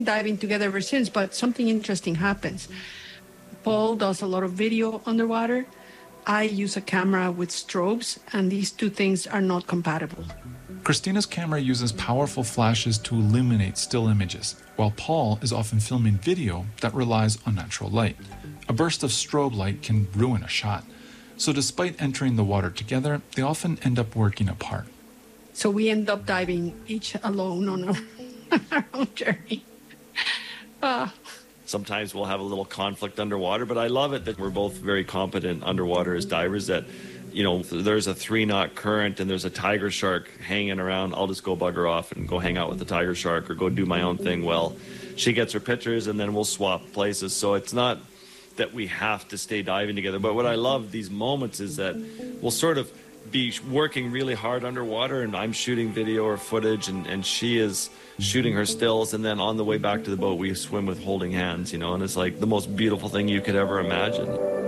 diving together ever since, but something interesting happens. Paul does a lot of video underwater. I use a camera with strobes, and these two things are not compatible. Christina's camera uses powerful flashes to illuminate still images, while Paul is often filming video that relies on natural light. A burst of strobe light can ruin a shot. So despite entering the water together, they often end up working apart. So we end up diving each alone on our own journey. Sometimes we'll have a little conflict underwater, but I love it that we're both very competent underwater as divers, that, you know, there's a 3-knot current and there's a tiger shark hanging around. I'll just go bugger off and go hang out with the tiger shark or go do my own thing. Well, she gets her pictures and then we'll swap places. So it's not that we have to stay diving together. But what I love these moments is that we'll sort of be working really hard underwater, and I'm shooting video or footage, and she is shooting her stills, and then on the way back to the boat we swim with holding hands, you know, and it's like the most beautiful thing you could ever imagine.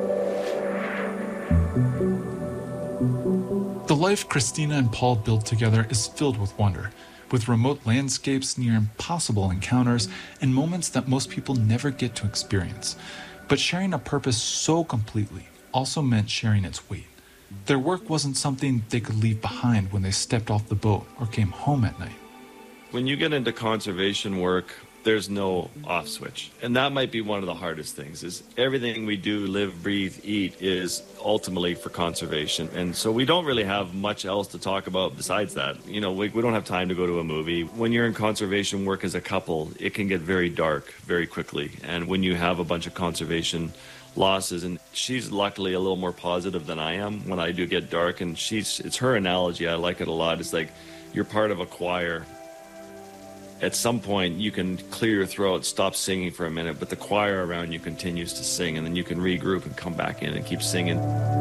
The life Christina and Paul built together is filled with wonder, with remote landscapes, near impossible encounters, and moments that most people never get to experience. But sharing a purpose so completely also meant sharing its weight. Their work wasn't something they could leave behind when they stepped off the boat or came home at night. When you get into conservation work, there's no off switch. And that might be one of the hardest things, is everything we do, live, breathe, eat, is ultimately for conservation. And so we don't really have much else to talk about besides that. You know, we don't have time to go to a movie. When you're in conservation work as a couple, it can get very dark very quickly. And when you have a bunch of conservation losses, and she's luckily a little more positive than I am when I do get dark, and it's her analogy, I like it a lot. It's like you're part of a choir. At some point you can clear your throat, stop singing for a minute, but the choir around you continues to sing, and then you can regroup and come back in and keep singing.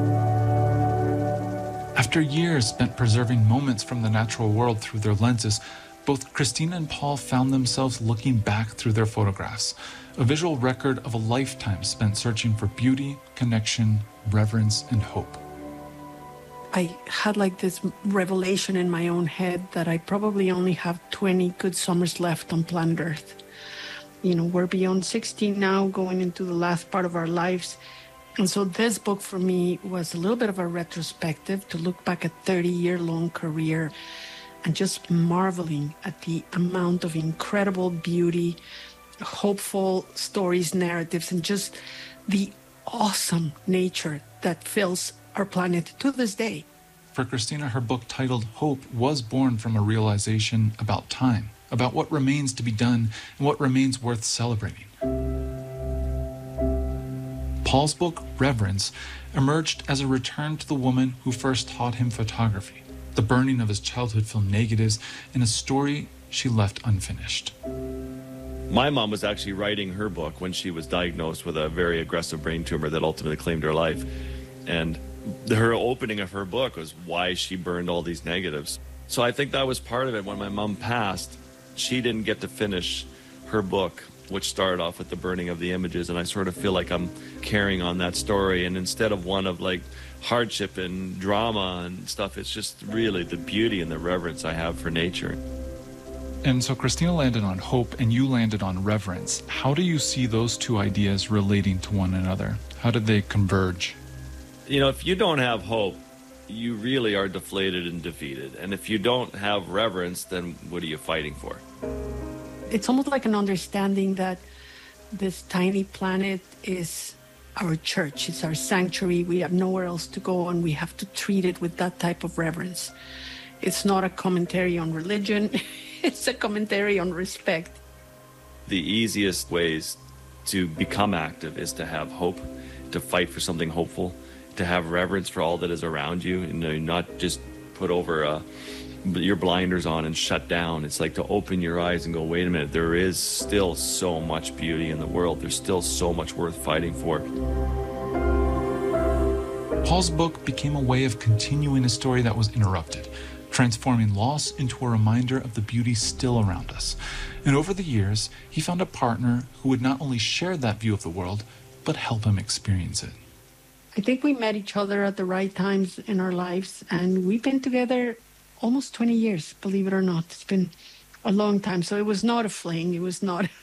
After years spent preserving moments from the natural world through their lenses, both Christina and Paul found themselves looking back through their photographs, a visual record of a lifetime spent searching for beauty, connection, reverence, and hope. I had like this revelation in my own head that I probably only have 20 good summers left on planet Earth. You know, we're beyond 60 now, going into the last part of our lives. And so this book for me was a little bit of a retrospective to look back at 30-year-long career and just marveling at the amount of incredible beauty, hopeful stories, narratives, and just the awesome nature that fills our planet to this day. For Christina, her book titled Hope was born from a realization about time, about what remains to be done and what remains worth celebrating. Paul's book, Reverence, emerged as a return to the woman who first taught him photography, the burning of his childhood film negatives, and a story she left unfinished. My mom was actually writing her book when she was diagnosed with a very aggressive brain tumor that ultimately claimed her life. And her opening of her book was why she burned all these negatives. So I think that was part of it. When my mom passed, she didn't get to finish her book, which started off with the burning of the images. And I sort of feel like I'm carrying on that story. And instead of one of like hardship and drama and stuff, it's just really the beauty and the reverence I have for nature. And so Christina landed on hope and you landed on reverence. How do you see those two ideas relating to one another? How did they converge? You know, if you don't have hope, you really are deflated and defeated. And if you don't have reverence, then what are you fighting for? It's almost like an understanding that this tiny planet is our church. It's our sanctuary. We have nowhere else to go, and we have to treat it with that type of reverence. It's not a commentary on religion. It's a commentary on respect. The easiest ways to become active is to have hope, to fight for something hopeful, to have reverence for all that is around you, and not just put over your blinders on and shut down. It's like to open your eyes and go, wait a minute, there is still so much beauty in the world. There's still so much worth fighting for. Paul's book became a way of continuing a story that was interrupted, transforming loss into a reminder of the beauty still around us. And over the years, he found a partner who would not only share that view of the world, but help him experience it. I think we met each other at the right times in our lives, and we've been together almost 20 years, believe it or not. It's been a long time. So it was not a fling. It was not